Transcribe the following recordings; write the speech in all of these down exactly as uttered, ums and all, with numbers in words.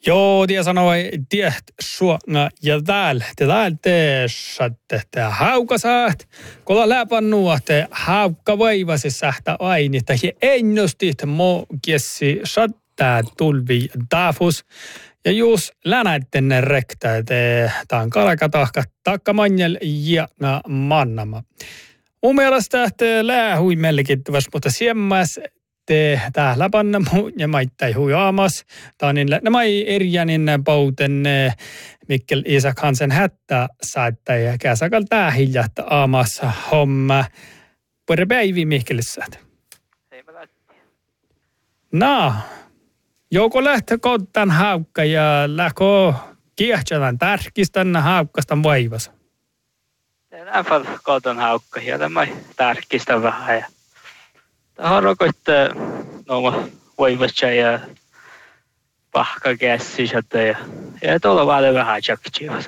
Joo, tie sanoi, tiet suona ja täällä, te täällä te saatte haukasaat, kun läpän nuote haukka vaivasi sähtä aini, että he ennostit mo kiessi saattaa tulvi taafus, ja juus länäitten rektä, että tämän kalkatahka takkamanjel ja mannama. Mun mielestä te läähui melkittävästi, mutta siemmäs te täällä panna muu ja maittai huijaamas. Taanin nämä erjänin pauten Mikkel Isak Hansen hättä saattaa ja käsakal tää hiljat aamassa homma. Pure päivi Mikkelissä. Ei mä lähti. No, joko lähtö kottan haukka ja lähkö kiehtsätän tärkistän haukkastan vaivassa? Tänään vaan kottan haukka ja tämä tärkistän vähän ja tähän rokoitte nouma voivassa ja pahka käsissä ja ja tuolla vaan vähän tjakkitsivassa.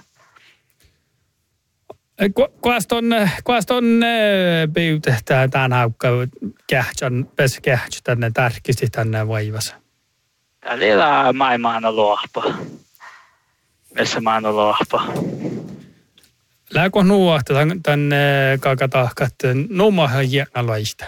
Kuas ton, kuas ton pyytehtää tämän haukka kähtsän, pes kähtsä tänne tärkisti tänne vaivassa? Täällä maailmaan on luohpa. Missä maan on luohpa. Lääkö nuohta tänne kakatahkat nuumahan jäänalaista?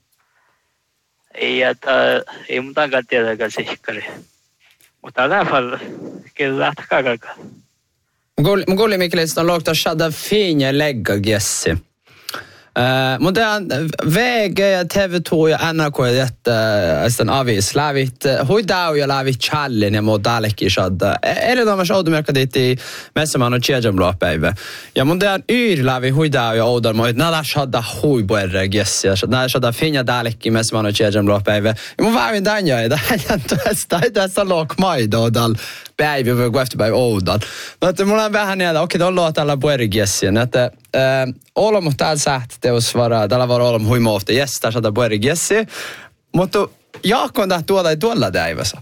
Ei, että ei mun tankaan tietääkään sihkari. Mutta lähdetään kyllä lähteä kakakaan. Mun kuulin Mikkelistä on luokta shada finja legga gessi. Uh, mutta V G ja T V två ja N R K jätte sen avis lävit huidau ja lävit challin ja muu täällekin shada. Eli tämä showtumerkka diitti messämaan on tjejamlopäivä. Ja mun tean yr lävi huidau ja oudon moi nada shada hui puerre gessi. Nada shada finja täällekin messämaan on tjejamlopäivä. Ja mun väivin tän ja tän tuosta ei tässä lok maidodal päivä või kun efterpäivä oudon. No että mulla on vähän niitä, okei tuolla on tällä puerre gessi. Että Olom täällä sähti teos vara, täällä var olom hui moofta, jes, tää saada pueri jessi. Mutta Jaakko on tuolla ei tuolla täivässä.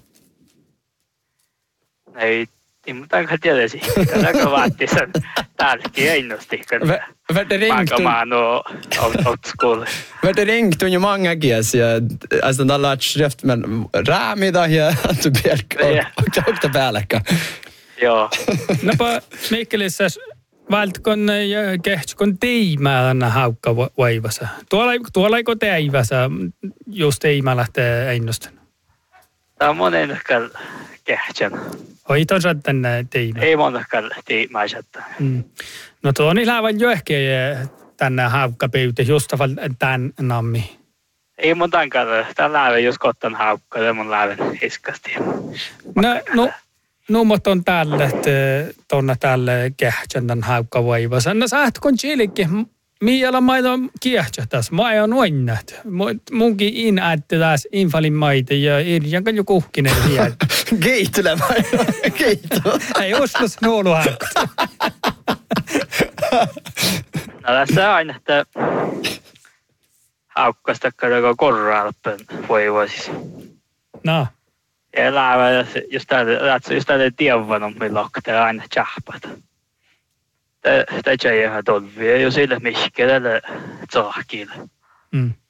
Ei, ei mutta enkä tiedäsi. Täälläkö vaatti sen tärkeä innosti. Värde ringt. Pankamaan on old school. Värde ringt on ju många ges. Alltså tällä on skrift, men räämida ja tu bjälkkä. Okta päälläkkä. Joo. Napa Mikkelissä valtkon ja kehtskon tiimään haukka vaivassa. Tuolla, tuolla eikö teivassa just tiimään lähtee ennusten? Tämä on monenkaan kehtsän. Hoiton sä tänne tiimään? Ei monenkaan tiimään sättä. Mm. No tuo on ihan jo ehkä tänne haukka pyytä just tämän nammi. Ei monenkaan. Tämä lähden just kottan haukka ja mun lähden iskasti. No, no. Nummot on tälle, että tuonne tälle kehtsän tämän haukka vaivassa. No sä et kun chilikin, miellä maita on kiehtsä tässä. Mä oon oinnat. Munkin in äitte tässä infalin maita ja irjanka jo kuhkinen vielä. Keitule vai? Keitule. Ei ostas nuolu haukka. No tässä on aina, että haukkasta kadako korraalpen voivoisis. No. Ja lähvä, just tälle tiedän, on meillä lokte aina tjahpata. Tämä ei ihan tolvia, jo sille mihkelle tsahkille. Mm.